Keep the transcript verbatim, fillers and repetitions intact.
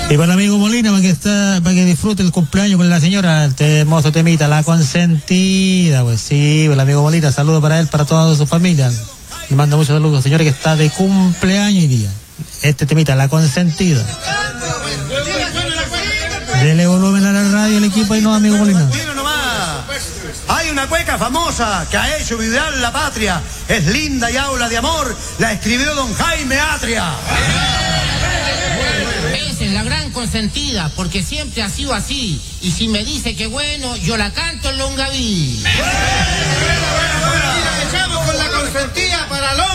Y para el amigo Molina, para que está, para que disfrute el cumpleaños con la señora, este hermoso temita, La Consentida, pues sí, el amigo Molina, saludo para él, para toda su familia. Le manda muchos saludos, señora que está de cumpleaños hoy día. Este temita, La Consentida. Dele volumen a la radio, el equipo y no, amigo Molina. Hay una cueca famosa que ha hecho vibrar la patria. Es linda y habla de amor. La escribió don Jaime Atria. Esa es la gran consentida, porque siempre ha sido así. Y si me dice que bueno, yo la canto en Longaví. Y la echamos con la consentida para Longaví.